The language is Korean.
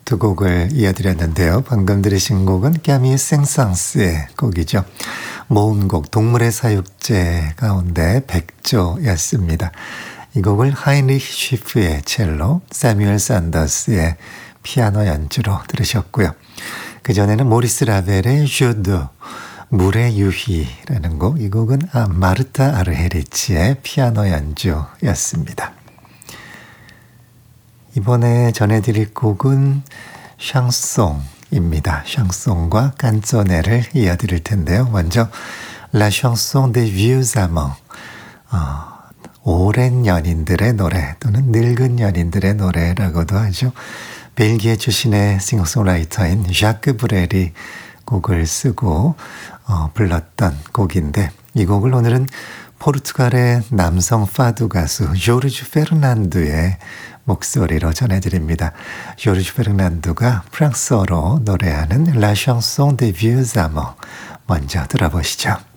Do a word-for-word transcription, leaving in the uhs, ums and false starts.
두 곡을 이어드렸는데요. 방금 들으신 곡은 까미 생상스의 곡이죠. 모음곡 동물의 사육제 가운데 백조였습니다. 이 곡을 하이니히 쉬프의 첼로, 사뮤엘 산더스의 피아노 연주로 들으셨고요. 그전에는 모리스 라벨의 슈드, 물의 유희라는 곡, 이 곡은 아, 마르타 아르헤리치의 피아노 연주였습니다. 이번에 전해드릴 곡은 샹송입니다. 샹송과 깐조네를 이어드릴 텐데요. 먼저 La chanson des vieux amants, 어, 오랜 연인들의 노래 또는 늙은 연인들의 노래라고도 하죠. 벨기에 출신의 싱어송라이터인 ዣ크 브렐이 곡을 쓰고 어, 불렀던 곡인데 이 곡을 오늘은 포르투갈의 남성 파두 가수 조르주 페르난두의 목소리로 전해드립니다. 조르주 페르난두가 프랑스어로 노래하는 La chanson des vieux amants 먼저 들어보시죠.